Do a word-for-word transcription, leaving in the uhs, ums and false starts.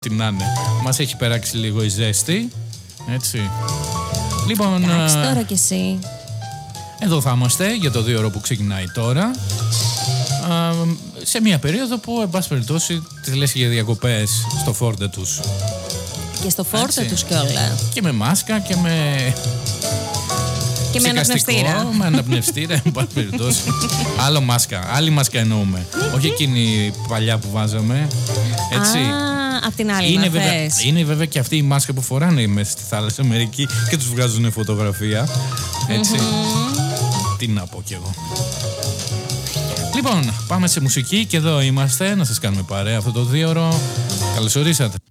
Τι να είναι. Μας έχει περάξει λίγο η ζέστη. Έτσι. Λοιπόν. Εντάξει, τώρα κι εσύ. Εδώ θα είμαστε για το δύο ώρο που ξεκινάει τώρα. Α, σε μια περίοδο που, εν πάση περιπτώσει, τις λες για διακοπές στο φόρτε τους. Και στο φόρτε τους κιόλα. Και με μάσκα και με. Και με αναπνευστήρα. Με αναπνευστήρα, εν πάση περιπτώσει. Άλλο μάσκα. Άλλη μάσκα εννοούμε. Όχι εκείνη παλιά που βάζαμε. Έτσι. Α, απ' την άλλη είναι, να βέβαια, θες. είναι βέβαια και αυτή η μάσκα που φοράνε μέσα στη θάλασσα μερικοί και τους βγάζουν φωτογραφία. Έτσι. Mm-hmm. Τι να πω κι εγώ. Λοιπόν, πάμε σε μουσική και εδώ είμαστε να σας κάνουμε παρέα αυτό το δύο ώρο. Καλώς ορίσατε.